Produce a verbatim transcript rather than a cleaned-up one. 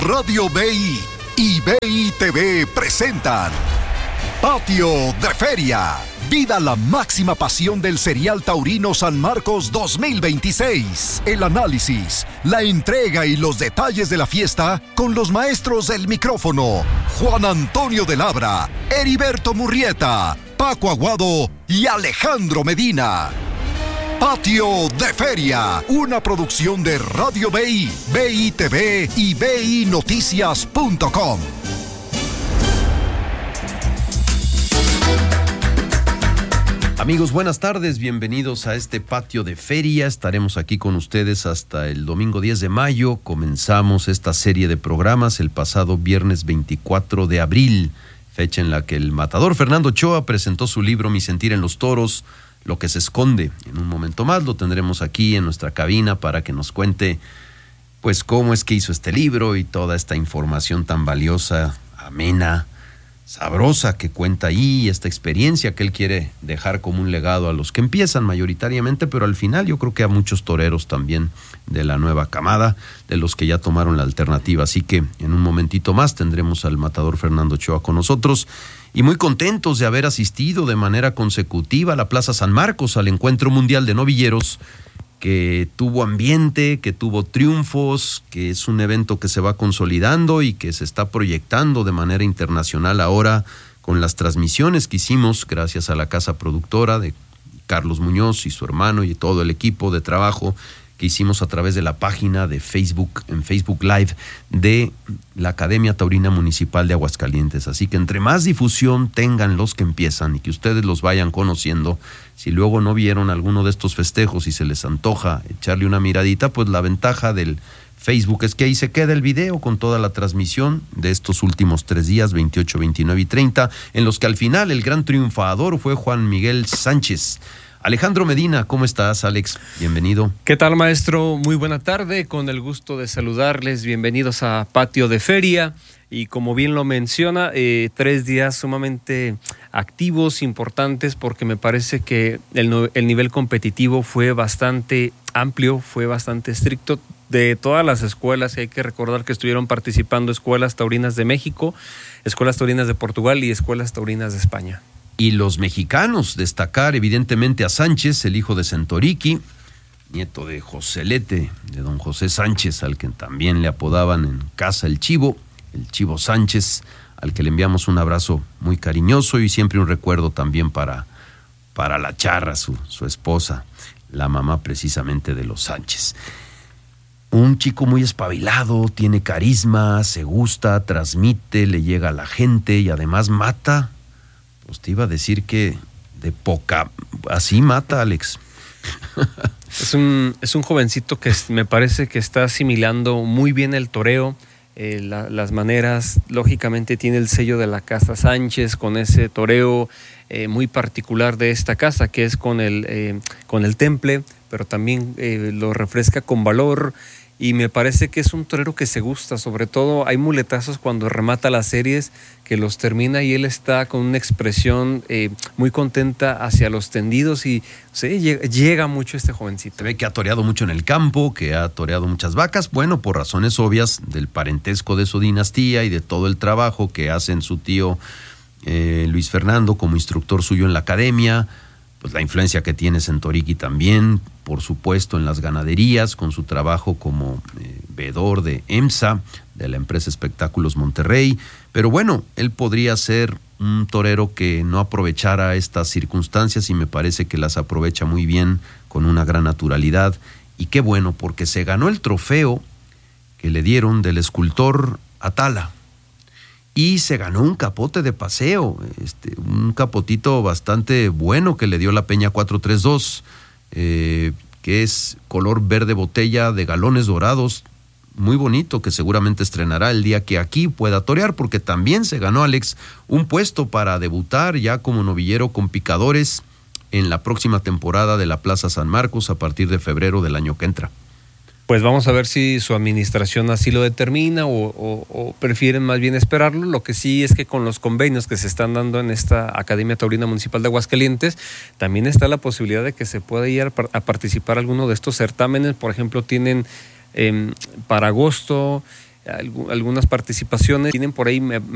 Radio B I y B I T V presentan Patio de Feria. Viva la máxima pasión del Serial Taurino San Marcos dos mil veintiséis. El análisis, la entrega y los detalles de la fiesta con los maestros del micrófono: Juan Antonio de Labra, Heriberto Murrieta, Paco Aguado y Alejandro Medina. Patio de Feria, una producción de Radio B I, B I T V y B I Noticias punto com. Amigos, buenas tardes, bienvenidos a este Patio de Feria. Estaremos aquí con ustedes hasta el domingo diez de mayo. Comenzamos esta serie de programas el pasado viernes veinticuatro de abril, fecha en la que el matador Fernando Ochoa presentó su libro Mi sentir en los toros, lo que se esconde. En un momento más lo tendremos aquí en nuestra cabina para que nos cuente pues cómo es que hizo este libro y toda esta información tan valiosa, amena, sabrosa que cuenta ahí, esta experiencia que él quiere dejar como un legado a los que empiezan mayoritariamente, pero al final yo creo que a muchos toreros también de la nueva camada, de los que ya tomaron la alternativa. Así que en un momentito más tendremos al matador Fernando Ochoa con nosotros y muy contentos de haber asistido de manera consecutiva a la Plaza San Marcos, al Encuentro Mundial de Novilleros, que tuvo ambiente, que tuvo triunfos, que es un evento que se va consolidando y que se está proyectando de manera internacional ahora con las transmisiones que hicimos gracias a la casa productora de Carlos Muñoz y su hermano y todo el equipo de trabajo que hicimos a través de la página de Facebook, en Facebook Live de la Academia Taurina Municipal de Aguascalientes. Así que entre más difusión tengan los que empiezan y que ustedes los vayan conociendo, si luego no vieron alguno de estos festejos y se les antoja echarle una miradita, pues la ventaja del Facebook es que ahí se queda el video con toda la transmisión de estos últimos tres días, veintiocho, veintinueve y treinta, en los que al final el gran triunfador fue Juan Miguel Sánchez. Alejandro Medina, ¿cómo estás, Alex? Bienvenido. ¿Qué tal, maestro? Muy buena tarde, con el gusto de saludarles. Bienvenidos a Patio de Feria. Y como bien lo menciona, eh, tres días sumamente activos, importantes, porque me parece que el, el nivel competitivo fue bastante amplio, fue bastante estricto. De todas las escuelas, hay que recordar que estuvieron participando escuelas taurinas de México, escuelas taurinas de Portugal y escuelas taurinas de España. Y los mexicanos, destacar evidentemente a Sánchez, el hijo de Centoriqui, nieto de Joselete, de don José Sánchez, al que también le apodaban en casa el Chivo, el Chivo Sánchez, al que le enviamos un abrazo muy cariñoso y siempre un recuerdo también para, para la Charra, su, su esposa, la mamá precisamente de los Sánchez. Un chico muy espabilado, tiene carisma, se gusta, transmite, le llega a la gente y además mata. Pues te iba a decir que de poca, así mata, Alex. Es un, es un jovencito que me parece que está asimilando muy bien el toreo, eh, la, las maneras. Lógicamente tiene el sello de la Casa Sánchez con ese toreo eh, muy particular de esta casa, que es con el, eh, con el temple, pero también eh, lo refresca con valor. Y me parece que es un torero que se gusta, sobre todo hay muletazos cuando remata las series que los termina y él está con una expresión eh, muy contenta hacia los tendidos y sí, llega, llega mucho este jovencito. Se ve que ha toreado mucho en el campo, que ha toreado muchas vacas, bueno, por razones obvias del parentesco de su dinastía y de todo el trabajo que hacen su tío eh, Luis Fernando como instructor suyo en la academia. Pues la influencia que tiene Centoriqui también, por supuesto, en las ganaderías, con su trabajo como eh, veedor de EMSA, de la empresa Espectáculos Monterrey. Pero bueno, él podría ser un torero que no aprovechara estas circunstancias y me parece que las aprovecha muy bien, con una gran naturalidad. Y qué bueno, porque se ganó el trofeo que le dieron del escultor Atala. Y se ganó un capote de paseo, este, un capotito bastante bueno que le dio la Peña cuatro tres dos, eh, que es color verde botella de galones dorados, muy bonito, que seguramente estrenará el día que aquí pueda torear, porque también se ganó, Alex, un puesto para debutar ya como novillero con picadores en la próxima temporada de la Plaza San Marcos a partir de febrero del año que entra. Pues vamos a ver si su administración así lo determina o, o, o prefieren más bien esperarlo. Lo que sí es que con los convenios que se están dando en esta Academia Taurina Municipal de Aguascalientes, también está la posibilidad de que se pueda ir a, a participar a alguno de estos certámenes. Por ejemplo, tienen eh, para agosto algunas participaciones. Tienen por ahí, me,